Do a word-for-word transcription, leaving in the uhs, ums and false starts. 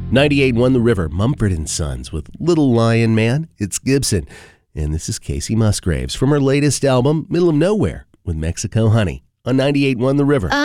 ninety-eight point one The River, Mumford and Sons with Little Lion Man. It's Gibson. And this is Casey Musgraves from her latest album, Middle of Nowhere, with Mexico Honey, on ninety-eight point one The River.